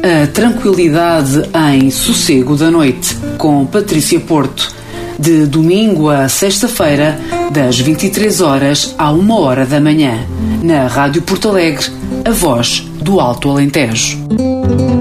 a tranquilidade em Sossego da Noite, com Patrícia Porto, de domingo a sexta-feira, das 23 horas à 1 hora da manhã, na Rádio Porto Alegre, a voz do Alto Alentejo.